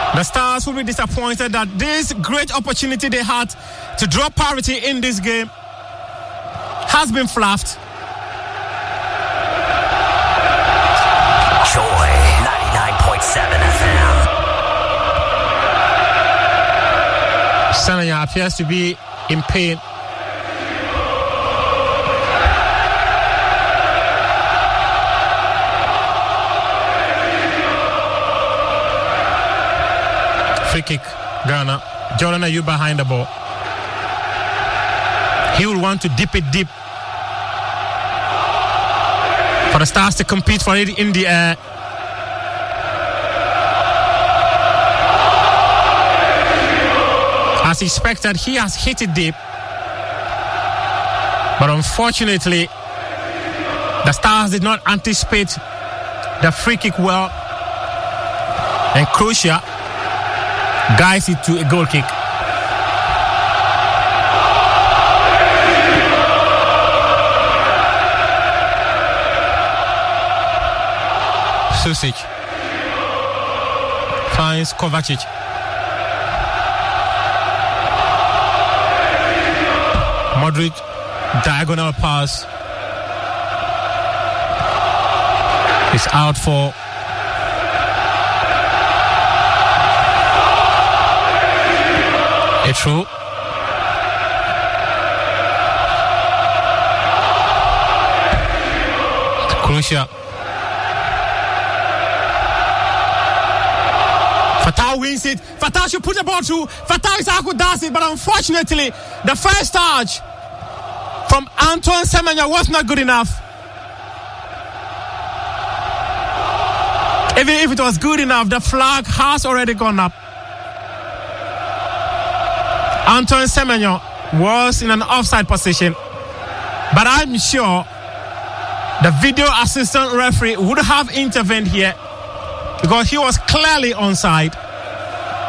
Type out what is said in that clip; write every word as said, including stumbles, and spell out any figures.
The Stars will be disappointed that this great opportunity they had to draw parity in this game has been fluffed. Joy ninety-nine point seven F M. Semenya appears to be in pain. Free kick, Ghana. Jordan Ayew behind the ball. He will want to dip it deep for the Stars to compete for it in the air. As expected, he has hit it deep. But unfortunately, the Stars did not anticipate the free kick well. And Croatia guides it to a goal kick. Susic finds Kovacic. Modric, diagonal pass. Is out for a throw. Croatia. Fatah wins it. Fatah should put the ball through. Fatah Issahaku does it, but unfortunately, the first touch from Antoine Semenya was not good enough. Even if it was good enough, the flag has already gone up. Antoine Semenya was in an offside position, but I'm sure the video assistant referee would have intervened here because he was clearly onside.